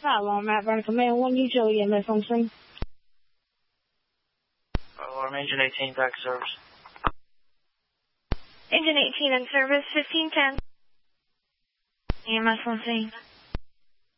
Alarm at Vertical Command 1, utility EMS on scene. Alarm Engine 18 back service. Engine 18 in service, 1510. EMS on scene.